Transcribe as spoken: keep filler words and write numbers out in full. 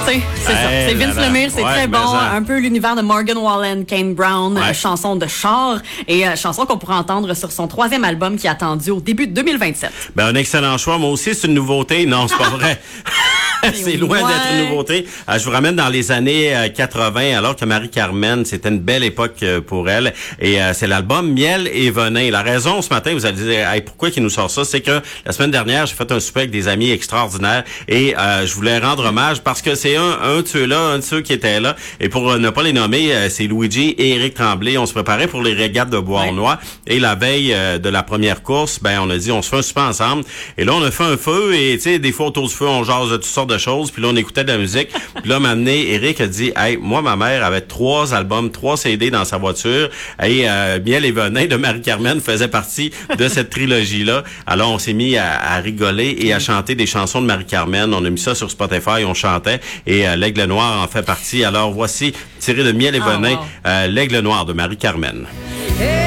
C'est, c'est ça. C'est Vince Lemire, c'est ouais, très bon. Ça. Un peu l'univers de Morgan Wallen, Kane Brown, ouais. euh, chanson de char et euh, chanson qu'on pourra entendre sur son troisième album qui est attendu au début de deux mille vingt-sept. Ben, un excellent choix. Moi aussi, c'est une nouveauté. Non, c'est pas vrai. C'est loin ouais. d'être une nouveauté. Euh, je vous ramène dans les années euh, quatre-vingts, alors que Marie-Carmen, c'était une belle époque euh, pour elle. Et euh, c'est l'album Miel et Venin. La raison, ce matin, vous allez dire, hey, pourquoi il nous sort ça? C'est que la semaine dernière, j'ai fait un souper avec des amis extraordinaires et euh, je voulais rendre hommage parce que c'est un, un de ceux-là, un de ceux qui était là. Et pour euh, ne pas les nommer, euh, c'est Luigi et Éric Tremblay. On se préparait pour les régates de Beauharnois. Ouais. Et la veille euh, de la première course, ben on a dit, on se fait un souper ensemble. Et là, on a fait un feu et, tu sais, des fois, autour du feu, on jase de toutes sortes de choses, puis là on écoutait de la musique. Puis là m'a amené, Eric a dit, hey, moi ma mère avait trois albums, trois C D dans sa voiture, et euh, Miel et Venin de Marie-Carmen faisait partie de cette trilogie là. Alors on s'est mis à, à rigoler et à chanter des chansons de Marie-Carmen. On a mis ça sur Spotify, on chantait, et euh, l'Aigle Noir en fait partie. Alors voici tiré de Miel et Venin, oh, wow. euh, l'Aigle Noir de Marie-Carmen. Hey!